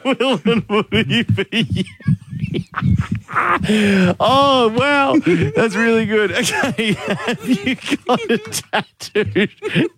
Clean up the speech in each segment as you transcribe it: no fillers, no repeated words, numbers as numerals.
Will and Woody for you. Oh, wow. That's really good. Okay. Have you got a tattoo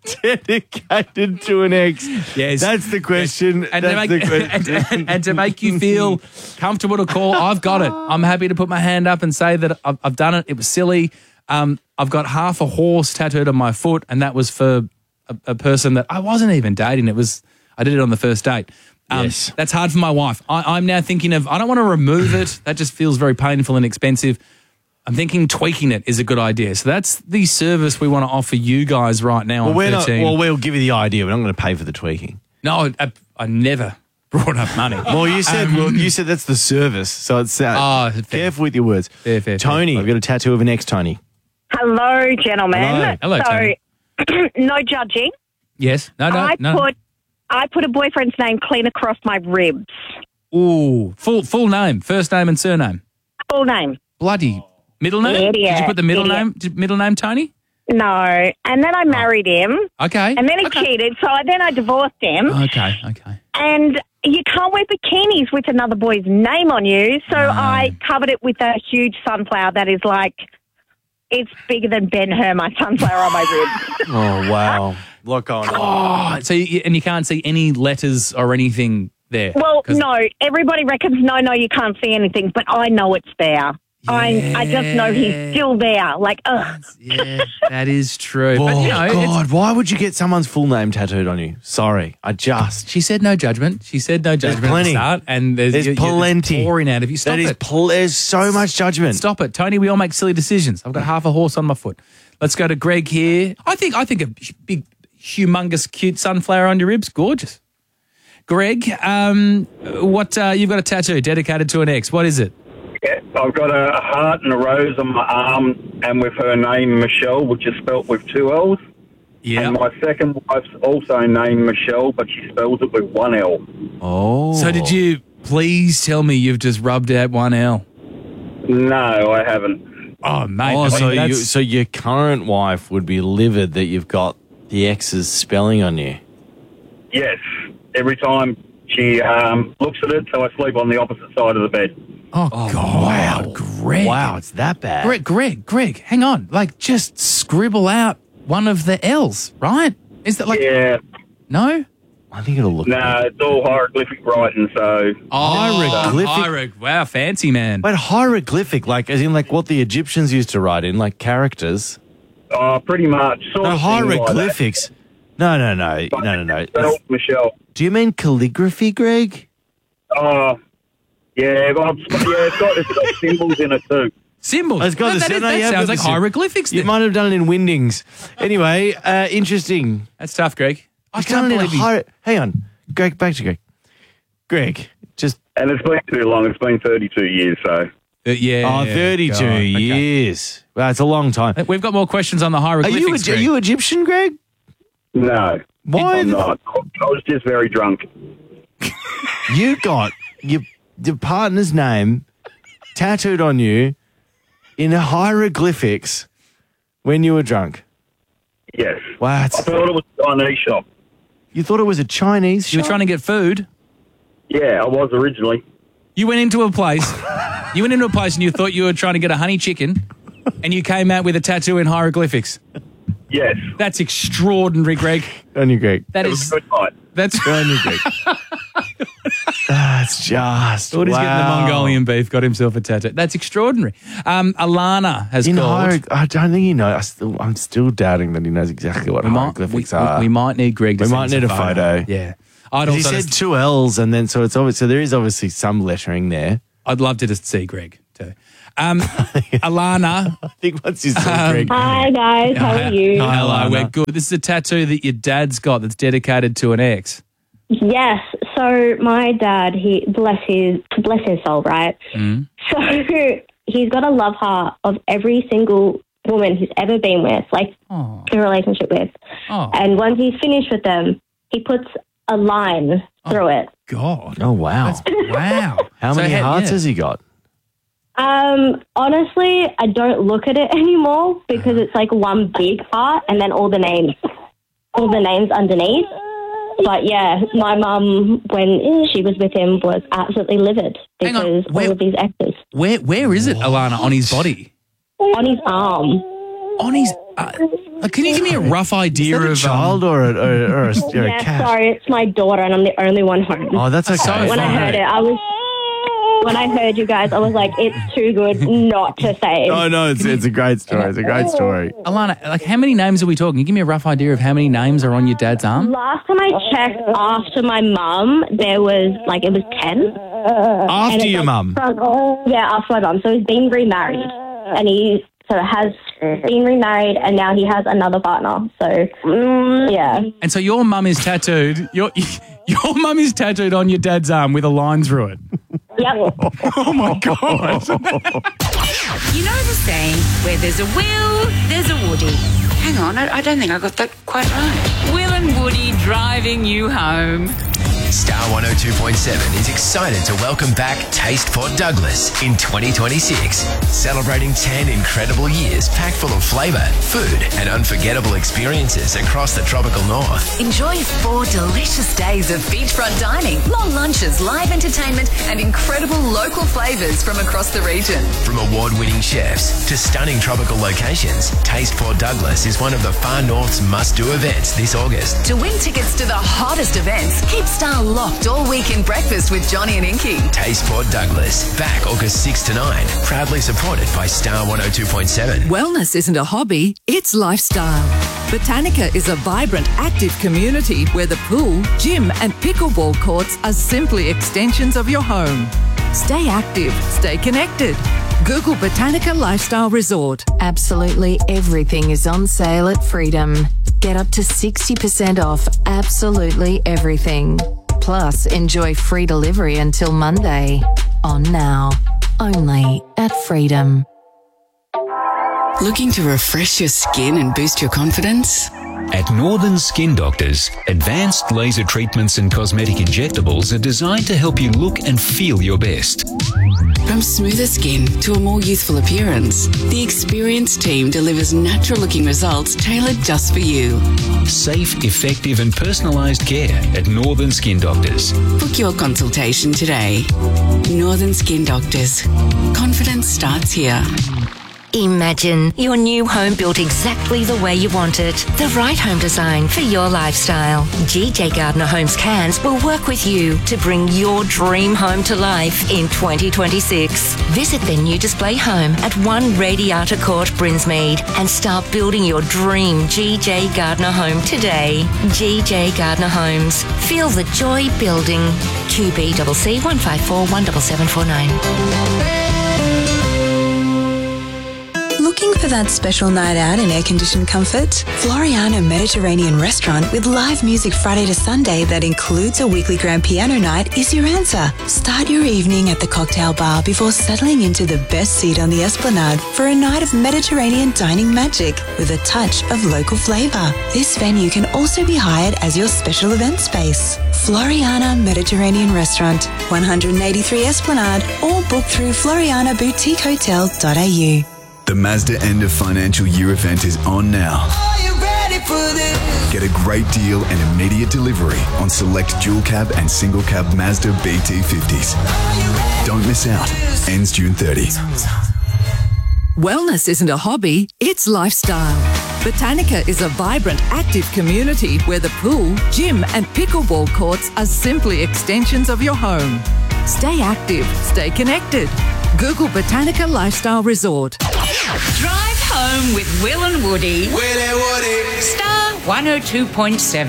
dedicated to an ex? Yes. That's the question. And, That's the question. and to make you feel comfortable to call, I've got it. I'm happy to put my hand up and say that I've done it. It was silly. I've got half a horse tattooed on my foot, and that was for a person that I wasn't even dating. I did it on the first date. Yes. That's hard for my wife. I'm now thinking I don't want to remove it. That just feels very painful and expensive. I'm thinking tweaking it is a good idea. So that's the service we want to offer you guys right now on 13. We'll give you the idea. We're not going to pay for the tweaking. No, I never brought up money. Well, you said that's the service. So it's careful with your words. Fair. Tony, I've got a tattoo of an ex, Tony. Hello, gentlemen. Hello, Tony. No judging. Yes. No. I put a boyfriend's name clean across my ribs. Ooh, full name, first name and surname. Full name. Bloody middle name? Idiot. Did you put the middle name, Tony? No. And then I married him. Okay. And then he cheated, so then I divorced him. Okay. And you can't wear bikinis with another boy's name on you, so I covered it with a huge sunflower that is like, it's bigger than Ben-Hur, my sunflower on my ribs. Oh, wow. Lot going on. Oh, so you can't see any letters or anything there? Well, no. Everybody reckons, no, you can't see anything, but I know it's there. Yeah. I just know he's still there. Like, ugh. Yeah, that is true. Oh, But, God. Why would you get someone's full name tattooed on you? Sorry. She said no judgment. She said no judgment plenty. at the start. And there's plenty. pouring out of you. Stop it. There's so much judgment. Stop it. Tony, we all make silly decisions. I've got half a horse on my foot. Let's go to Greg here. I think a big, humongous, cute sunflower on your ribs. Gorgeous. Greg, you've got a tattoo dedicated to an ex. What is it? Yeah, I've got a heart and a rose on my arm, and with her name Michelle, which is spelt with 2 L's. Yeah. And my second wife's also named Michelle, but she spells it with 1 L. Oh. So did you please tell me you've just rubbed out 1 L? No, I haven't. Oh, mate. Oh, I mean, so your current wife would be livid that you've got the ex's spelling on you? Yes. Every time she looks at it, so I sleep on the opposite side of the bed. Oh, God. Wow, Greg. Wow, it's that bad. Greg, hang on. Like, just scribble out one of the L's, right? Is that like... Yeah. No? I think it'll look No, it's all hieroglyphic writing, so... Hieroglyphic? Wow, fancy, man. But hieroglyphic, like, as in, like, what the Egyptians used to write in, like, characters. Pretty much. Sort No, of thing like hieroglyphics. that. No. Spelled Michelle. Do you mean calligraphy, Greg? Yeah, it's got symbols in it too. Symbols? It's got That sounds like hieroglyphics. You might have done it in Wingdings. Anyway, interesting. That's tough, Greg. I You've can't done it in believe Hang on. Greg, back to Greg. Greg, just... And it's been too long. It's been 32 years, so... 32 God, okay. years. Well, it's a long time. We've got more questions on the hieroglyphics, Are you Egyptian, Greg? No. Why? I'm not. I was just very drunk. You got your partner's name tattooed on you in hieroglyphics when you were drunk. Yes. Wow. I thought it was a Chinese shop. You thought it was a Chinese shop? You were trying to get food? Yeah, I was originally. You went into a place. And you thought you were trying to get a honey chicken, and you came out with a tattoo in hieroglyphics. Yes. That's extraordinary, Greg. On you, Greg. That It was is. a good night. That's. On you, Greg. That's just. Thought he's getting the Mongolian beef, got himself a tattoo. That's extraordinary. Alana has called. I don't think he knows. I'm still doubting that he knows exactly what hieroglyphics are. We might need Greg to We send might us need a photo. Yeah. He said 2 L's, and then so it's obvious. So there is obviously some lettering there. I'd love to just see Greg too. Alana. I think once you said Greg. Hi guys, how are you? Hi, Hello, Alana. we're good. This is a tattoo that your dad's got that's dedicated to an ex. Yes, so my dad, he bless his soul, right? So he's got a love heart of every single woman he's ever been with, like Oh. in a relationship with. Oh. And once he's finished with them, he puts a line through it. God. Oh, wow. Wow. How many hearts has he got? Honestly, I don't look at it anymore because it's like one big heart and then all the names underneath. But yeah, my mum, when she was with him, was absolutely livid Hang on, because all of these exes. Where is it, Alana, on his body? On his arm. On his... can you give me a rough idea Is that a of... child or a Yeah, cat? sorry, it's my daughter and I'm the only one home. Oh, that's okay. So When I heard it, when I heard you guys, I was like, it's too good not to say. Oh, no, it's a great story. It's a great story. Alana, like, how many names are we talking? Can you give me a rough idea of how many names are on your dad's arm? Last time I checked after my mum, there was, it was 10. After your mum? Yeah, after my mum. So he's been remarried. And he has been remarried and now he has another partner. So, yeah. And so your mum is tattooed. Your mum is tattooed on your dad's arm with a line through it. Yep. Oh, my God. You know the saying, where there's a Will, there's a Woody. Hang on, I don't think I got that quite right. Will and Woody driving you home. Star 102.7 is excited to welcome back Taste Port Douglas in 2026. Celebrating 10 incredible years packed full of flavour, food and unforgettable experiences across the tropical north. Enjoy 4 delicious days of beachfront dining, long lunches, live entertainment and incredible local flavours from across the region. From award-winning chefs to stunning tropical locations, Taste Port Douglas is one of the Far North's must-do events this August. To win tickets to the hottest events, keep Star locked all week in breakfast with Johnny and Inky. Taste Port Douglas, back August 6 to 9, proudly supported by Star 102.7. Wellness isn't a hobby, it's lifestyle. Botanica is a vibrant, active community where the pool, gym and pickleball courts are simply extensions of your home. Stay active, stay connected. Google Botanica Lifestyle Resort. Absolutely everything is on sale at Freedom. Get up to 60% off absolutely everything. Plus, enjoy free delivery until Monday. On now. Only at Freedom. Looking to refresh your skin and boost your confidence? At Northern Skin Doctors, advanced laser treatments and cosmetic injectables are designed to help you look and feel your best. From smoother skin to a more youthful appearance, the experienced team delivers natural-looking results tailored just for you. Safe, effective and personalised care at Northern Skin Doctors. Book your consultation today. Northern Skin Doctors. Confidence starts here. Imagine your new home built exactly the way you want it. The right home design for your lifestyle. GJ Gardner Homes Cairns will work with you to bring your dream home to life in 2026. Visit their new display home at 1 Radiata Court, Brinsmead, and start building your dream GJ Gardner home today. GJ Gardner Homes. Feel the joy building. QBCC 154 17749. Looking for that special night out in air-conditioned comfort? Floriana Mediterranean Restaurant with live music Friday to Sunday that includes a weekly grand piano night is your answer. Start your evening at the cocktail bar before settling into the best seat on the Esplanade for a night of Mediterranean dining magic with a touch of local flavour. This venue can also be hired as your special event space. Floriana Mediterranean Restaurant, 183 Esplanade, or book through florianaboutiquehotel.au. The Mazda end of financial year event is on now. Are you ready for this? Get a great deal and immediate delivery on select dual cab and single cab Mazda BT50s. Don't miss out. Ends June 30. Wellness isn't a hobby, it's lifestyle. Botanica is a vibrant, active community where the pool, gym and pickleball courts are simply extensions of your home. Stay active, stay connected. Google Botanica Lifestyle Resort. Drive home with Will and Woody. Will and Woody. Star 102.7.